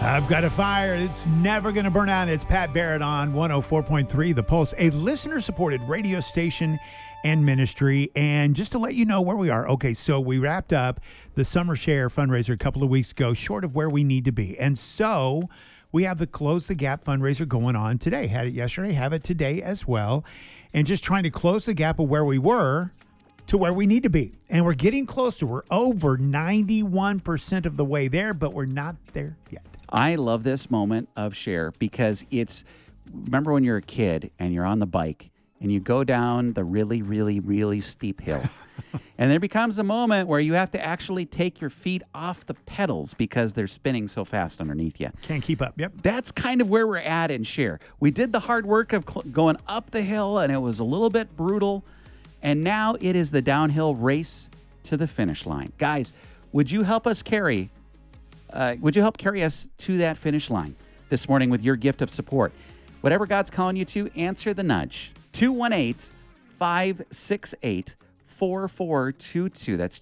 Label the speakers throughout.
Speaker 1: I've got a fire. It's never going to burn out. It's Pat Barrett on 104.3 The Pulse, a listener-supported radio station and ministry. And just to let you know where we are, okay, so we wrapped up the Summer Share fundraiser a couple of weeks ago, short of where we need to be. And so we have the Close the Gap fundraiser going on today. Had it yesterday, have it today as well. And just trying to close the gap of where we were to where we need to be. And we're getting closer. We're over 91% of the way there, but we're not there yet.
Speaker 2: I love this moment of Share because remember when you're a kid and you're on the bike and you go down the really, really, really steep hill. And there becomes a moment where you have to actually take your feet off the pedals because they're spinning so fast underneath you.
Speaker 1: Can't keep up. Yep.
Speaker 2: That's kind of where we're at in Share. We did the hard work of going up the hill and it was a little bit brutal. And now it is the downhill race to the finish line. Guys, would you help carry us to that finish line this morning with your gift of support? Whatever God's calling you to, answer the nudge. 218-568-4422. That's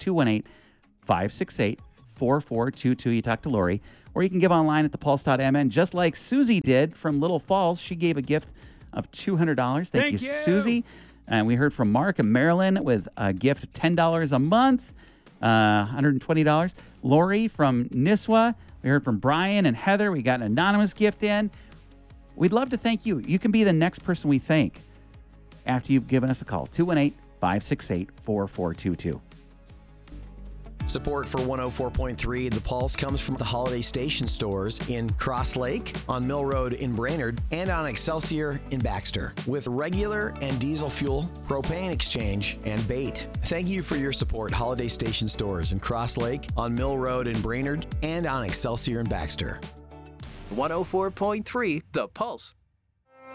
Speaker 2: 218-568-4422. You talk to Lori. Or you can give online at thepulse.mn, just like Susie did from Little Falls. She gave a gift of $200. Thank you, Susie. And we heard from Mark and Marilyn with a gift of $10 a month, $120. Lori from Nisswa. We heard from Brian and Heather. We got an anonymous gift in. We'd love to thank you. You can be the next person we thank after you've given us a call. 218-568-4422.
Speaker 3: Support for 104.3 The Pulse comes from the Holiday Station stores in Cross Lake, on Mill Road in Brainerd, and on Excelsior in Baxter, with regular and diesel fuel, propane exchange, and bait. Thank you for your support, Holiday Station stores in Cross Lake, on Mill Road in Brainerd, and on Excelsior in Baxter.
Speaker 4: 104.3 The Pulse.